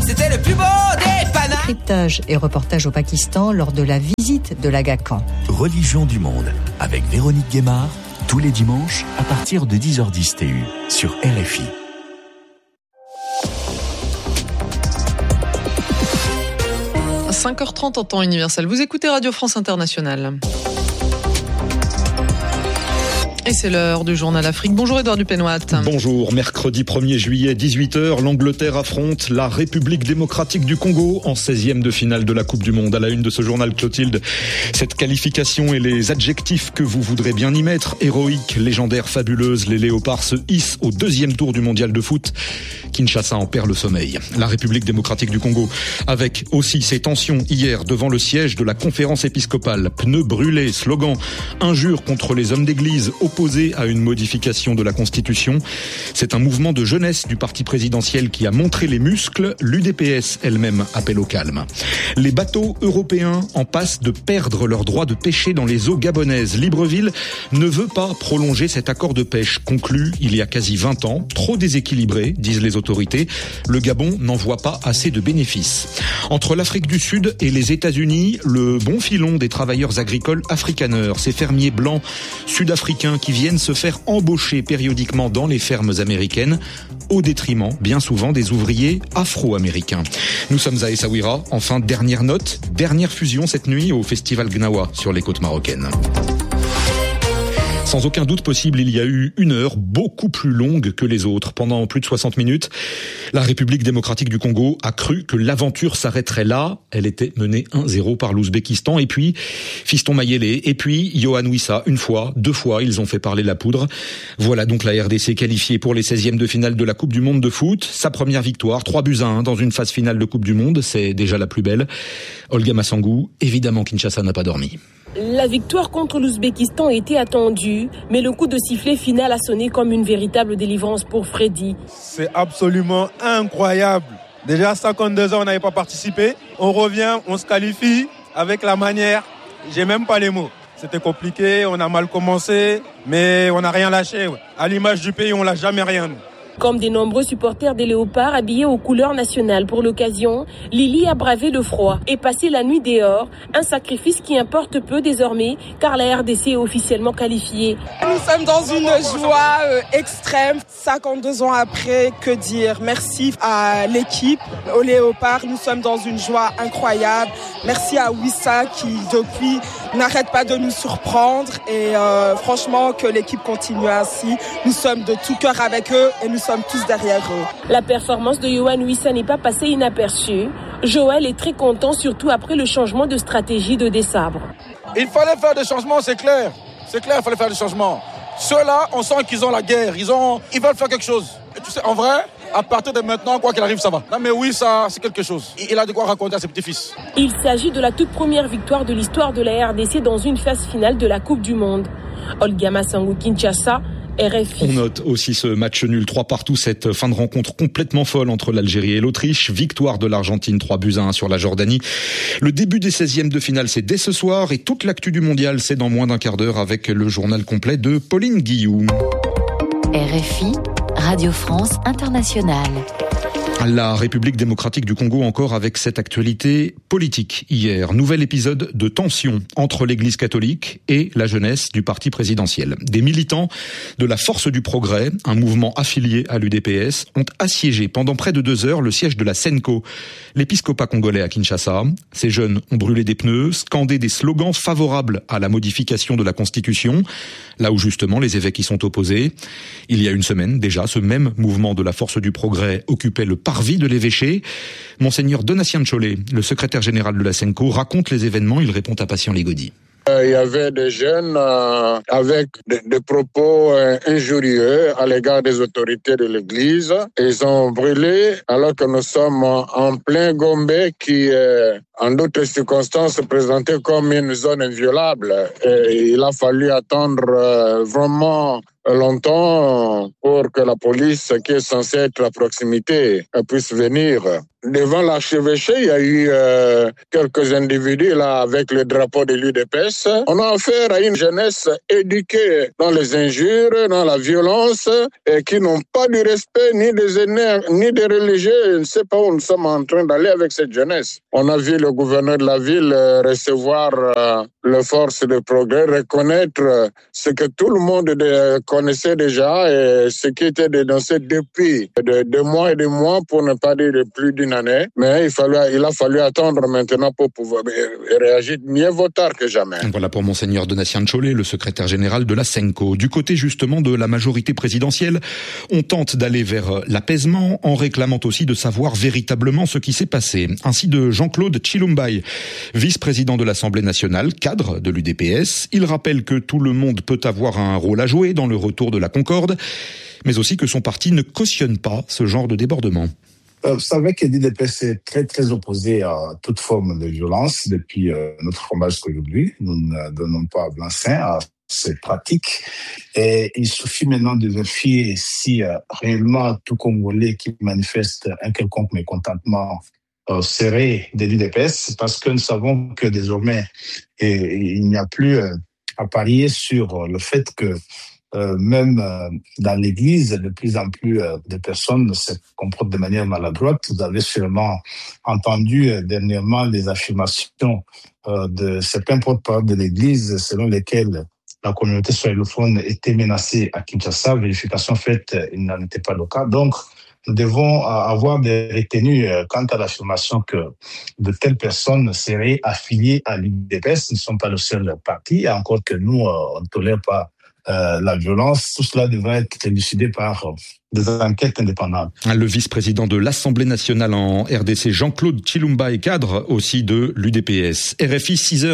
c'était le plus beau des panaches. Cryptage et reportage au Pakistan lors de la visite de l'Aga Khan. Religion du monde, avec Véronique Guémard, tous les dimanches à partir de 10h10 TU sur RFI. À 5h30 en temps universel. Vous écoutez Radio France Internationale. Et c'est l'heure du journal Afrique. Bonjour Édouard Dupenoit. Bonjour. Mercredi 1er juillet, 18h, l'Angleterre affronte la République démocratique du Congo en 16e de finale de la Coupe du Monde. À la une de ce journal, Clotilde, cette qualification et les adjectifs que vous voudrez bien y mettre, héroïque, légendaire, fabuleuse, les Léopards se hissent au 2e tour du mondial de foot. Kinshasa en perd le sommeil. La République démocratique du Congo, avec aussi ses tensions hier devant le siège de la conférence épiscopale. Pneus brûlés, slogan, injures contre les hommes d'église, opposés à une modification de la Constitution. C'est un mouvement de jeunesse du parti présidentiel qui a montré les muscles. L'UDPS elle-même appelle au calme. Les bateaux européens en passent de perdre leur droit de pêcher dans les eaux gabonaises. Libreville ne veut pas prolonger cet accord de pêche conclu il y a quasi 20 ans. Trop déséquilibré, disent les autorités. Le Gabon n'en voit pas assez de bénéfices. Entre l'Afrique du Sud et les États-Unis, le bon filon des travailleurs agricoles afrikaners, ces fermiers blancs sud-africains qui viennent se faire embaucher périodiquement dans les fermes américaines, au détriment, bien souvent, des ouvriers afro-américains. Nous sommes à Essaouira. Enfin, dernière note, dernière fusion cette nuit au festival Gnawa sur les côtes marocaines. Sans aucun doute possible, il y a eu une heure beaucoup plus longue que les autres. Pendant plus de 60 minutes, la République démocratique du Congo a cru que l'aventure s'arrêterait là. Elle était menée 1-0 par l'Ouzbékistan. Et puis, Fiston Mayele, et puis Yohan Wissa, une fois, deux fois, ils ont fait parler la poudre. Voilà donc la RDC qualifiée pour les 16e de finale de la Coupe du Monde de foot. Sa première victoire, 3-1 dans une phase finale de Coupe du Monde. C'est déjà la plus belle. Olga Massangou, évidemment Kinshasa n'a pas dormi. La victoire contre l'Ouzbékistan était attendue, mais le coup de sifflet final a sonné comme une véritable délivrance pour Freddy. C'est absolument incroyable. Déjà 52 ans, on n'avait pas participé. On revient, on se qualifie avec la manière. J'ai même pas les mots. C'était compliqué, on a mal commencé, mais on n'a rien lâché. À l'image du pays, on lâche jamais rien. Comme des nombreux supporters des Léopards habillés aux couleurs nationales pour l'occasion, Lily a bravé le froid et passé la nuit dehors, un sacrifice qui importe peu désormais car la RDC est officiellement qualifiée. Nous sommes dans une joie extrême, 52 ans après, que dire. Merci à l'équipe, aux Léopards, nous sommes dans une joie incroyable. Merci à Wissa qui depuis n'arrête pas de nous surprendre et franchement que l'équipe continue ainsi. Nous sommes de tout cœur avec eux et nous sommes tous derrière eux. La performance de Yohan Wissa n'est pas passée inaperçue. Joël est très content, surtout après le changement de stratégie de Desabre. Il fallait faire des changements, c'est clair. C'est clair, il fallait faire des changements. Ceux-là, on sent qu'ils ont la guerre. Ils veulent faire quelque chose. Et tu sais, en vrai, à partir de maintenant, quoi qu'il arrive, ça va. Non mais oui, ça, c'est quelque chose. Il a de quoi raconter à ses petits-fils. Il s'agit de la toute première victoire de l'histoire de la RDC dans une phase finale de la Coupe du Monde. Olga Massangou, Kinshasa, RFI. On note aussi ce match nul 3-3, cette fin de rencontre complètement folle entre l'Algérie et l'Autriche. Victoire de l'Argentine 3-1 sur la Jordanie. Le début des 16e de finale, c'est dès ce soir et toute l'actu du mondial, c'est dans moins d'un quart d'heure avec le journal complet de Pauline Guillou. RFI, Radio France Internationale. La République démocratique du Congo encore avec cette actualité politique hier. Nouvel épisode de tension entre l'Église catholique et la jeunesse du parti présidentiel. Des militants de la Force du Progrès, un mouvement affilié à l'UDPS, ont assiégé pendant près de 2 heures le siège de la Senko, l'épiscopat congolais à Kinshasa. Ces jeunes ont brûlé des pneus, scandé des slogans favorables à la modification de la Constitution, là où justement les évêques y sont opposés. Il y a une semaine déjà, ce même mouvement de la Force du Progrès occupait le parvis de l'évêché. Monseigneur Donatien Tcholé, le secrétaire général de la Senko, raconte les événements. Il répond à Patient Légaudy. Il y avait des jeunes avec des propos injurieux à l'égard des autorités de l'Église. Ils ont brûlé alors que nous sommes en plein Gombe qui est en d'autres circonstances présentée comme une zone inviolable. Et il a fallu attendre vraiment longtemps pour que la police, qui est censée être à proximité, puisse venir. Devant l'archevêché, il y a eu quelques individus là avec le drapeau de l'UDPS. On a affaire à une jeunesse éduquée dans les injures, dans la violence, et qui n'ont pas du respect ni des aînés, ni des religieux. Je ne sais pas où nous sommes en train d'aller avec cette jeunesse. On a vu le gouverneur de la ville recevoir les forces de progrès, reconnaître ce que tout le monde connaissait déjà et ce qui était dénoncé depuis des mois et des mois, pour ne pas dire plus d'une année. Mais il a fallu attendre maintenant pour pouvoir réagir. Mieux vaut tard que jamais. Voilà pour Monseigneur Donatien Tcholé, le secrétaire général de la SENCO. Du côté justement de la majorité présidentielle, on tente d'aller vers l'apaisement en réclamant aussi de savoir véritablement ce qui s'est passé. Ainsi de Jean-Claude Tshilombaye, vice-président de l'Assemblée nationale, cadre de l'UDPS. Il rappelle que tout le monde peut avoir un rôle à jouer dans le retour de la concorde, mais aussi que son parti ne cautionne pas ce genre de débordement. Vous savez que l'UDPS est très, très opposé à toute forme de violence depuis notre formation qu'aujourd'hui. Nous ne donnons pas blanc-seing à ces pratiques. Et il suffit maintenant de vérifier si réellement tout Congolais qui manifeste un quelconque mécontentement serait de l'UDPS, parce que nous savons que désormais, il n'y a plus à parier sur le fait que même dans l'Église, de plus en plus de personnes se comportent de manière maladroite. Vous avez sûrement entendu dernièrement les affirmations de certains porte-parole de l'Église selon lesquelles la communauté swahilophone était menacée à Kinshasa. Vérification faite, il n'en était pas le cas. Donc, nous devons avoir des retenues quant à l'affirmation que de telles personnes seraient affiliées à l'UDPS. Nous ne sommes pas le seul parti, et encore que nous, on ne tolère pas la violence. Tout cela devrait être élucidé par des enquêtes indépendantes. Le vice-président de l'Assemblée nationale en RDC, Jean-Claude Tshilombaye, cadre aussi de l'UDPS. RFI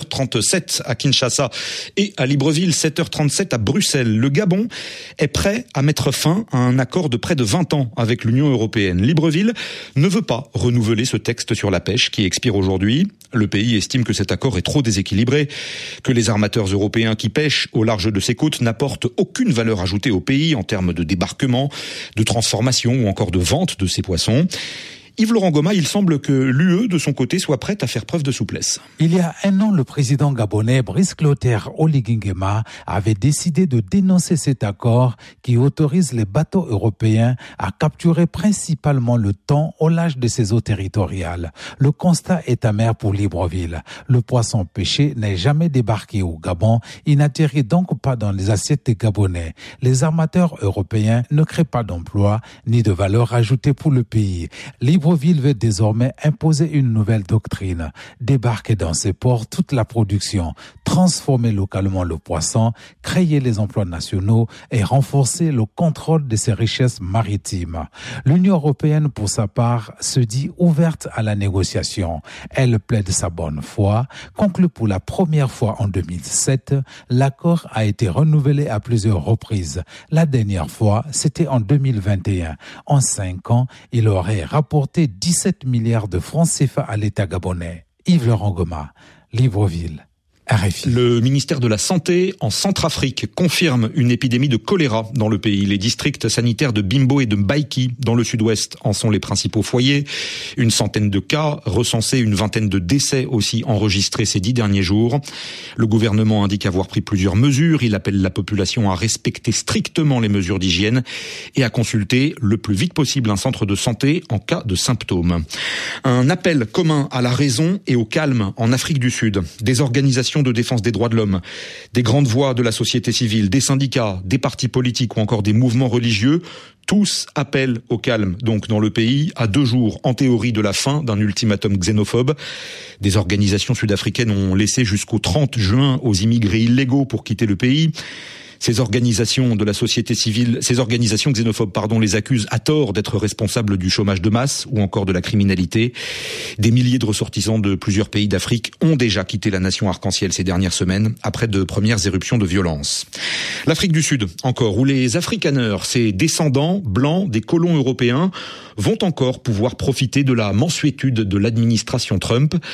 6h37 à Kinshasa et à Libreville 7h37 à Bruxelles. Le Gabon est prêt à mettre fin à un accord de près de 20 ans avec l'Union européenne. Libreville ne veut pas renouveler ce texte sur la pêche qui expire aujourd'hui. Le pays estime que cet accord est trop déséquilibré, que les armateurs européens qui pêchent au large de ses côtes n'apportent aucune valeur ajoutée au pays en termes de débarquement, de transformation ou encore de vente de ces poissons. Yves-Laurent Goma, il semble que l'UE, de son côté, soit prête à faire preuve de souplesse. Il y a un an, le président gabonais Brice Clotaire Oligui Nguema avait décidé de dénoncer cet accord qui autorise les bateaux européens à capturer principalement le thon au large de ses eaux territoriales. Le constat est amer pour Libreville. Le poisson pêché n'est jamais débarqué au Gabon. Il n'atterrit donc pas dans les assiettes des Gabonais. Les armateurs européens ne créent pas d'emplois ni de valeur ajoutée pour le pays. Libreville veut désormais imposer une nouvelle doctrine, débarquer dans ses ports toute la production, transformer localement le poisson, créer les emplois nationaux et renforcer le contrôle de ses richesses maritimes. L'Union européenne, pour sa part, se dit ouverte à la négociation. Elle plaide sa bonne foi. Conclu pour la première fois en 2007, l'accord a été renouvelé à plusieurs reprises. La dernière fois, c'était en 2021. En 5 ans, il aurait rapporté 17 milliards de francs CFA à l'État gabonais. Yves-Laurent Goma, Libreville. RFI. Le ministère de la Santé en Centrafrique confirme une épidémie de choléra dans le pays. Les districts sanitaires de Bimbo et de Mbaïki, dans le sud-ouest, en sont les principaux foyers. Une centaine de cas recensés, une vingtaine de décès aussi enregistrés ces 10 derniers jours. Le gouvernement indique avoir pris plusieurs mesures. Il appelle la population à respecter strictement les mesures d'hygiène et à consulter le plus vite possible un centre de santé en cas de symptômes. Un appel commun à la raison et au calme en Afrique du Sud. Des organisations de défense des droits de l'homme, des grandes voix de la société civile, des syndicats, des partis politiques ou encore des mouvements religieux, tous appellent au calme, donc dans le pays, à 2 jours en théorie de la fin d'un ultimatum xénophobe. Des organisations sud-africaines ont laissé jusqu'au 30 juin aux immigrés illégaux pour quitter le pays. Ces organisations de la société civile, ces organisations xénophobes, les accusent à tort d'être responsables du chômage de masse ou encore de la criminalité. Des milliers de ressortissants de plusieurs pays d'Afrique ont déjà quitté la nation arc-en-ciel ces dernières semaines après de premières éruptions de violence. L'Afrique du Sud, encore, où les Afrikaners, ces descendants blancs des colons européens, vont encore pouvoir profiter de la mansuétude de l'administration Trump.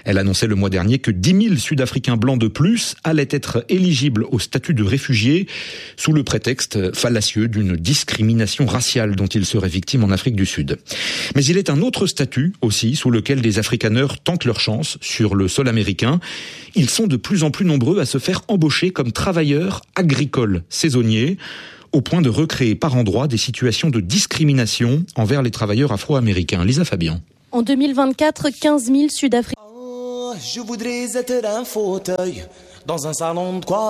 Elle annonçait le mois dernier que 10 000 Sud-Africains blancs de plus allaient être éligibles au statut de réfugiés sous le prétexte fallacieux d'une discrimination raciale dont ils seraient victimes en Afrique du Sud. Mais il est un autre statut aussi sous lequel des Afrikaners tentent leur chance sur le sol américain. Ils sont de plus en plus nombreux à se faire embaucher comme travailleurs agricoles saisonniers, au point de recréer par endroits des situations de discrimination envers les travailleurs afro-américains. Lisa Fabian. En 2024, 15 000 Sud-Africains. Je voudrais être un fauteuil dans un salon de coiffure.